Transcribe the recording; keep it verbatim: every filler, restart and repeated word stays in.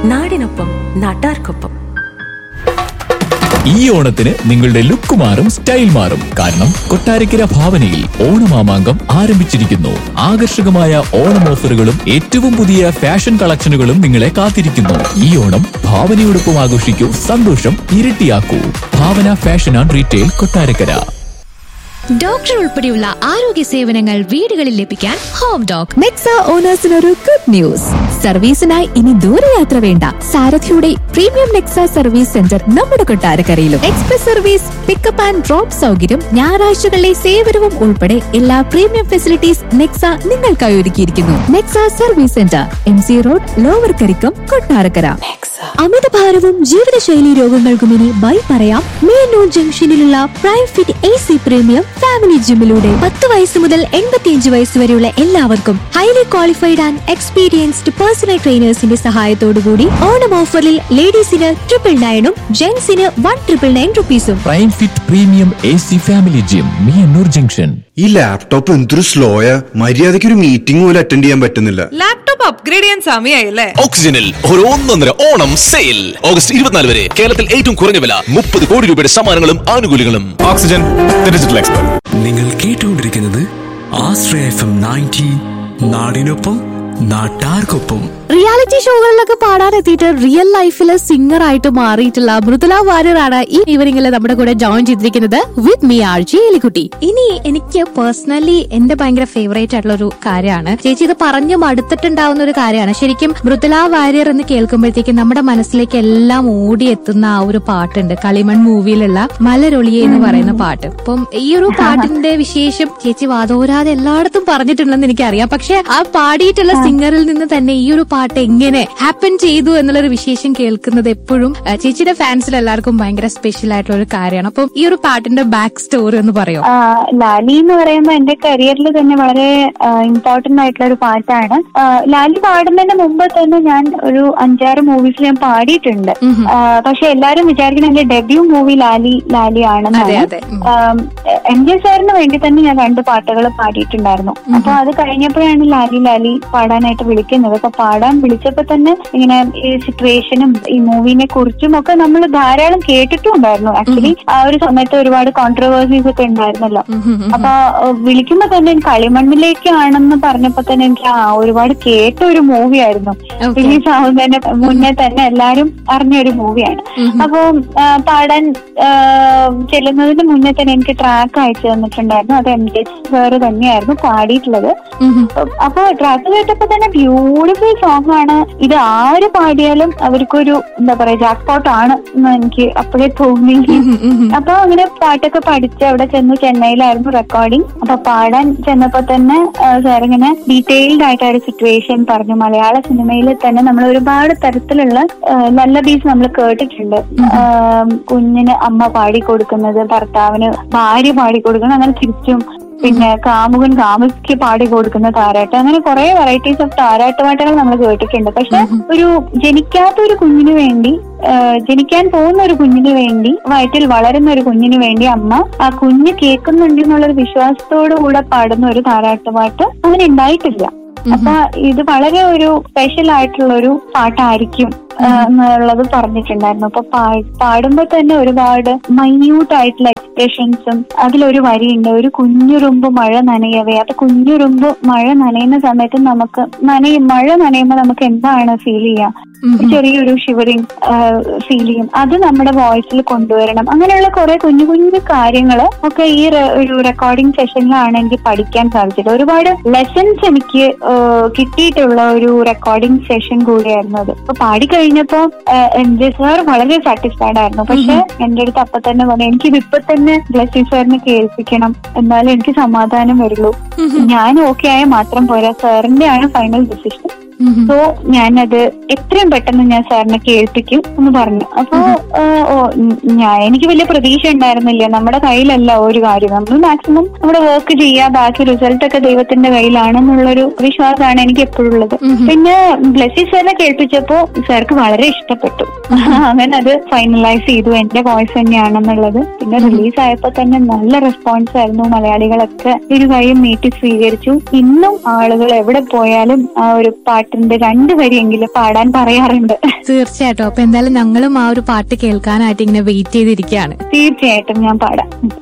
നാടിനൊപ്പം നാട്ടാർക്കൊപ്പം. ഈ ഓണത്തിന് നിങ്ങളുടെ ലുക്ക് മാറും, സ്റ്റൈൽ മാറും. കാരണം കൊട്ടാരക്കര ഭാവനയിൽ ഓണമാമാങ്കം ആരംഭിച്ചിരിക്കുന്നു. ആകർഷകമായ ഓണം ഓഫറുകളും ഏറ്റവും പുതിയ ഫാഷൻ കളക്ഷനുകളും നിങ്ങളെ കാത്തിരിക്കുന്നു. ഈ ഓണം ഭാവനയോടൊപ്പം ആഘോഷിക്കൂ, സന്തോഷം ഇരട്ടിയാക്കൂ. ഭാവന fashion and retail, Kottarakkara. Doctor ഉൾപ്പെടെയുള്ള ആരോഗ്യ സേവനങ്ങൾ വീടുകളിൽ ലഭിക്കാൻ ഹോം ഡോക്. Nexa ഓണേഴ്സിനൊരു good news. സർവീസിനായി ഇനി ദൂരയാത്ര വേണ്ട. സാരഥിയുടെ പ്രീമിയം നെക്സ സർവീസ് സെന്റർ നമ്മുടെ കൊട്ടാരക്കരയിലും. Express service, pickup and drop സൗകര്യം, ഞായറാഴ്ചകളിലെ സേവനവും ഉൾപ്പെടെ എല്ലാ പ്രീമിയം ഫെസിലിറ്റീസ് നെക്സ നിങ്ങൾക്കായി ഒരുക്കിയിരിക്കുന്നു. Nexa service centre, M C road, lower Karikkam, Kottarakkara. അമിതഭാരവും ജീവിതശൈലി രോഗങ്ങൾക്കും ഇനി ബൈ പറയാം മേനൂർ ജംഗ്ഷനിലുള്ള prime fit A C premium family ജിമ്മിലൂടെ. പത്ത് വയസ്സ് മുതൽ എൺപത്തിയഞ്ച് വയസ്സ് വരെയുള്ള എല്ലാവർക്കും highly qualified and experienced personal ട്രെയിനേഴ്സിന്റെ സഹായത്തോടുകൂടി ഓണം ഓഫറിൽ ലേഡീസിന് triple നയനും ജെന്റ്സിന് one triple nine റുപ്പീസും. Prime fit premium A C family gym, മേനൂർ junction. ഈ ലാപ്ടോപ്പ് എന്തൊരു സ്ലോയാ, മര്യാദയ്ക്ക് ഒരു മീറ്റിംഗ് പോലും അറ്റൻഡ് ചെയ്യാൻ പറ്റുന്നില്ല. ലാപ്ടോപ്പ് അപ്ഗ്രേഡ് ചെയ്യാൻ സമയമായില്ലേ? ഓക്സിജനിൽ ഒരു ഒന്നൊന്നര ഓണം സെയിൽ ഓഗസ്റ്റ് ഇരുപത്തിനാല് വരെ. കേരളത്തിൽ ഏറ്റവും കുറഞ്ഞ വില, മുപ്പത് കോടി രൂപയുടെ സമ്മാനങ്ങളും ആനുകൂല്യങ്ങളും. Oxygen, digital expert. നിങ്ങൾ കേട്ടുകൊണ്ടിരിക്കുന്നത് ആശ്രയ എഫ് എം നയൻറ്റി, നാടിനൊപ്പം നാട്ടാർക്കൊപ്പം. റിയാലിറ്റി ഷോകളിലൊക്കെ പാടാനെത്തിയിട്ട് റിയൽ ലൈഫില് സിംഗർ ആയിട്ട് മാറിയിട്ടുള്ള മൃദുല വാര്യറാണ് ഈ ഈവനിങ്ങിൽ നമ്മുടെ കൂടെ ജോയിൻ ചെയ്തിരിക്കുന്നത് വിത്ത് മീ ആർ ജി എലിക്കുട്ടി. ഇനി എനിക്ക് പേഴ്സണലി എന്റെ ഭയങ്കര ഫേവറേറ്റ് ആയിട്ടുള്ള ഒരു കാര്യമാണ്, ചേച്ചി ഇത് പറഞ്ഞു മടുത്തിട്ടുണ്ടാവുന്ന ഒരു കാര്യമാണ്. ശരിക്കും മൃദുല വാര്യർ എന്ന് കേൾക്കുമ്പോഴത്തേക്കും നമ്മുടെ മനസ്സിലേക്ക് എല്ലാം ഓടിയെത്തുന്ന ആ ഒരു പാട്ടുണ്ട്, കളിമൺ മൂവിയിലുള്ള മലരൊളിയെ എന്ന് പറയുന്ന പാട്ട്. അപ്പം ഈ ഒരു പാട്ടിന്റെ വിശേഷം ചേച്ചി വാതോരാതെ എല്ലായിടത്തും പറഞ്ഞിട്ടുണ്ടെന്ന് എനിക്കറിയാം. പക്ഷെ ആ പാടിയിട്ടുള്ള സിംഗറിൽ നിന്ന് തന്നെ ഈ ഒരു പാട്ട് എങ്ങനെ ഹാപ്പൻ ചെയ്തു എന്നുള്ളൊരു വിശേഷം കേൾക്കുന്നത് എപ്പോഴും ചേച്ചിയുടെ ഫാൻസിൽ എല്ലാവർക്കും ഭയങ്കര സ്പെഷ്യൽ ആയിട്ടുള്ള ഒരു കാര്യമാണ്. അപ്പം ഈ ഒരു പാട്ടിന്റെ ബാക്ക് സ്റ്റോറി എന്ന് പറയോ? ലാലി എന്ന് പറയുമ്പോൾ എന്റെ കരിയറിൽ തന്നെ വളരെ ഇമ്പോർട്ടന്റ് ആയിട്ടുള്ള ഒരു പാട്ടാണ്. ലാലി പാടുന്നതിന് മുമ്പ് തന്നെ ഞാൻ ഒരു അഞ്ചാറ് മൂവീസിൽ ഞാൻ പാടിയിട്ടുണ്ട്. പക്ഷെ എല്ലാരും വിചാരിക്കുന്നത് എന്റെ ഡെബ്യൂ മൂവി ലാലി ലാലി ആണെന്നാണ്. എം ജെ സാറിന് വേണ്ടി തന്നെ ഞാൻ രണ്ട് പാട്ടുകൾ പാടിയിട്ടുണ്ടായിരുന്നു. അപ്പൊ അത് കഴിഞ്ഞപ്പോഴാണ് ലാലി ലാലി പാടാനായിട്ട് വിളിക്കുന്നത്. അപ്പൊ പാടാൻ വിളിച്ചപ്പോ തന്നെ ഇങ്ങനെ ഈ സിറ്റുവേഷനും ഈ മൂവിനെ കുറിച്ചും ഒക്കെ നമ്മൾ ധാരാളം കേട്ടിട്ടുണ്ടായിരുന്നു. ആക്ച്വലി ആ ഒരു സമയത്ത് ഒരുപാട് കോൺട്രവേഴ്സീസ് ഒക്കെ ഉണ്ടായിരുന്നല്ലോ. അപ്പൊ വിളിക്കുമ്പോ തന്നെ കളിമണ്ണിലേക്കാണെന്ന് പറഞ്ഞപ്പോ തന്നെ എനിക്ക് ആ ഒരുപാട് കേട്ട ഒരു മൂവിയായിരുന്നു. റിലീസ് ആവുന്നതിന് മുന്നേ തന്നെ എല്ലാരും അറിഞ്ഞ ഒരു മൂവിയാണ്. അപ്പൊ പാടാൻ ചെല്ലുന്നതിന് മുന്നേ തന്നെ എനിക്ക് ട്രാക്ക് അയച്ചു തന്നിട്ടുണ്ടായിരുന്നു. അത് എം ജെ സാറ് തന്നെയായിരുന്നു പാടിയിട്ടുള്ളത്. അപ്പൊ ട്രാക്ക് കേട്ടപ്പോ തന്നെ ബ്യൂട്ടിഫുൾ സോങ് ആണ്. ഇത് ആര് പാടിയാലും അവർക്കൊരു എന്താ പറയാ ജാക്ക്പോട്ട് ആണ് എന്ന് എനിക്ക് അപ്പോഴേ തോന്നി. അപ്പൊ അങ്ങനെ പാട്ടൊക്കെ പഠിച്ച് അവിടെ ചെന്ന് ചെന്നൈയിലായിരുന്നു റെക്കോർഡിങ്. അപ്പൊ പാടാൻ ചെന്നപ്പോ തന്നെ സാർ ഇങ്ങനെ ഡീറ്റെയിൽഡ് ആയിട്ട് ഒരു സിറ്റുവേഷൻ പറഞ്ഞു. മലയാള സിനിമയിൽ തന്നെ നമ്മൾ ഒരുപാട് തരത്തിലുള്ള നല്ല ബീസ് നമ്മൾ കേട്ടിട്ടുണ്ട്. കുഞ്ഞിന് അമ്മ പാടിക്കൊടുക്കുന്നത്, ഭർത്താവിന് ഭാര്യ പാടിക്കൊടുക്കുന്നത്, അങ്ങനെ തിരിച്ചും, പിന്നെ കാമുകൻ കാമുകിക്ക് പാടി കൊടുക്കുന്ന താരാട്ട്, അങ്ങനെ കുറെ വെറൈറ്റീസ് ഓഫ് താരാട്ട് പാട്ടുകൾ നമ്മൾ കേട്ടിട്ടുണ്ട്. പക്ഷെ ഒരു ജനിക്കാത്ത ഒരു കുഞ്ഞിന് വേണ്ടി, ജനിക്കാൻ പോകുന്ന ഒരു കുഞ്ഞിന് വേണ്ടി, വയറ്റിൽ വളരുന്ന ഒരു കുഞ്ഞിന് വേണ്ടി അമ്മ ആ കുഞ്ഞ് കേൾക്കുന്നുണ്ട് എന്നുള്ളൊരു വിശ്വാസത്തോടു കൂടെ പാടുന്ന ഒരു താരാട്ട് പാട്ട് അങ്ങനെ ഉണ്ടായിട്ടില്ല. അപ്പൊ ഇത് വളരെ ഒരു സ്പെഷ്യൽ ആയിട്ടുള്ള ഒരു പാട്ടായിരിക്കും എന്നുള്ളത് പറഞ്ഞിട്ടുണ്ടായിരുന്നു. അപ്പൊ പാടുമ്പോ തന്നെ ഒരുപാട് മൈന്യൂട്ട് ആയിട്ടുള്ള എക്സ്പ്രഷൻസും അതിലൊരു വരിയുണ്ട്, ഒരു കുഞ്ഞുറുമ്പ് മഴ നനയവേ. അപ്പൊ കുഞ്ഞുറുമ്പ് മഴ നനയുന്ന സമയത്ത് നമുക്ക് നനയും മഴ നനയുമ്പോ നമുക്ക് എന്താണ് ഫീൽ ചെയ്യാം, ചെറിയൊരു ഷിവറിങ് ഫീൽ ചെയ്യും. അത് നമ്മുടെ വോയിസിൽ കൊണ്ടുവരണം. അങ്ങനെയുള്ള കുറെ കുഞ്ഞു കുഞ്ഞു കാര്യങ്ങള് ഒക്കെ ഈ ഒരു റെക്കോർഡിംഗ് സെഷനിലാണ് എനിക്ക് പഠിക്കാൻ സാധിച്ചത്. ഒരുപാട് ലെസൺസ് എനിക്ക് കിട്ടിയിട്ടുള്ള ഒരു റെക്കോർഡിംഗ് സെഷൻ കൂടിയായിരുന്നു അത്. അപ്പൊ പാടി കഴിഞ്ഞപ്പോ എം ജെ സാർ വളരെ സാറ്റിസ്ഫൈഡ് ആയിരുന്നു. പക്ഷെ എന്റെ അടുത്ത് അപ്പൊ തന്നെ പറഞ്ഞു, എനിക്കിത് ഇപ്പൊ തന്നെ ബ്ലസ്സി സാറിനെ കേൾപ്പിക്കണം, എന്നാലും എനിക്ക് സമാധാനം വരുള്ളൂ. ഞാൻ ഓക്കെ ആയ മാത്രം പോരാ, സാറിന്റെ ആണ് ഫൈനൽ ഡിസിഷൻ. സോ ഞാനത് എത്രയും പെട്ടെന്ന് ഞാൻ സാറിനെ കേൾപ്പിക്കും എന്ന് പറഞ്ഞു. അപ്പൊ ഞാൻ എനിക്ക് വലിയ പ്രതീക്ഷ ഉണ്ടായിരുന്നില്ല. നമ്മുടെ കയ്യിലല്ല ഒരു കാര്യം, നമ്മൾ മാക്സിമം നമ്മുടെ വർക്ക് ചെയ്യാ, ബാക്കി റിസൾട്ട് ഒക്കെ ദൈവത്തിന്റെ കയ്യിലാണെന്നുള്ളൊരു വിശ്വാസമാണ് എനിക്ക് എപ്പോഴും ഉള്ളത്. പിന്നെ ബ്ലെസ്സി സാറിനെ കേൾപ്പിച്ചപ്പോ സാർക്ക് വളരെ ഇഷ്ടപ്പെട്ടു. അങ്ങനെ അത് ഫൈനലൈസ് ചെയ്തു, എന്റെ വോയിസ് തന്നെയാണെന്നുള്ളത്. പിന്നെ റിലീസ് ആയപ്പോ തന്നെ നല്ല റെസ്പോൺസ് ആയിരുന്നു. മലയാളികളൊക്കെ ഒരു കാര്യം നീട്ടി സ്വീകരിച്ചു. ഇന്നും ആളുകൾ എവിടെ പോയാലും ആ ഒരു പാട്ട് പാട്ടുണ്ട് രണ്ട് വരിയെങ്കിലും പാടാൻ പറയാറുണ്ട്. തീർച്ചയായിട്ടും. അപ്പൊ എന്തായാലും ഞങ്ങളും ആ ഒരു പാട്ട് കേൾക്കാനായിട്ട് ഇങ്ങനെ വെയിറ്റ് ചെയ്തിരിക്കുകയാണ്. തീർച്ചയായിട്ടും ഞാൻ പാടാം.